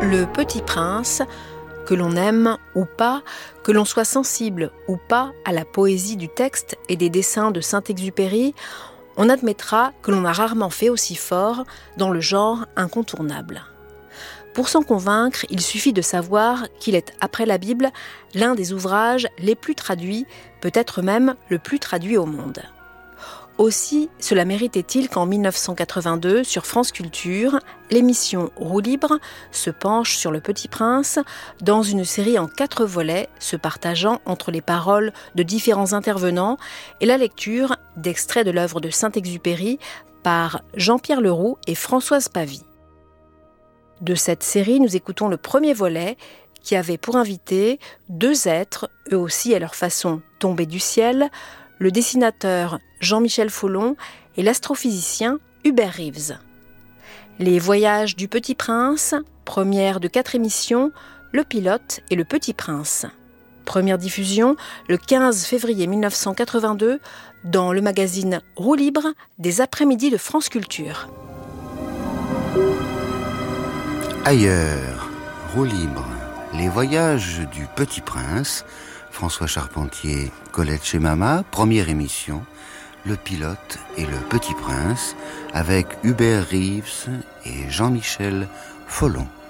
Le Petit Prince, que l'on aime ou pas, que l'on soit sensible ou pas à la poésie du texte et des dessins de Saint-Exupéry, on admettra que l'on a rarement fait aussi fort dans le genre incontournable. Pour s'en convaincre, il suffit de savoir qu'il est, après la Bible, l'un des ouvrages les plus traduits, peut-être même le plus traduit au monde. Aussi, cela méritait-il qu'en 1982, sur France Culture, l'émission Roue libre se penche sur Le Petit Prince dans une série en 4 volets, se partageant entre les paroles de différents intervenants et la lecture d'extraits de l'œuvre de Saint-Exupéry par Jean-Pierre Leroux et Françoise Pavie. De cette série, nous écoutons le premier volet qui avait pour invité 2 êtres, eux aussi à leur façon tombés du ciel, le dessinateur Jean-Michel Folon et l'astrophysicien Hubert Reeves. Les voyages du Petit Prince, première de 4 émissions, Le Pilote et Le Petit Prince. Première diffusion le 15 février 1982 dans le magazine Roue libre des après-midi de France Culture. Ailleurs, Roue libre, les voyages du Petit Prince, François Charpentier, Colette chez Mama, première émission, Le Pilote et Le Petit Prince, avec Hubert Reeves et Jean-Michel Folon.